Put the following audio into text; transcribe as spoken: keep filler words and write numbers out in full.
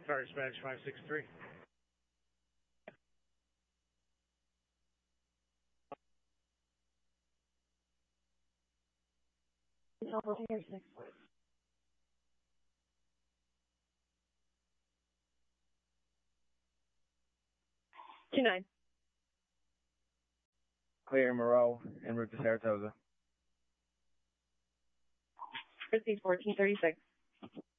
Fire Spanish five six three. Two nine. Clear Moreau en route to Saratoga. Proceed fourteen thirty-six.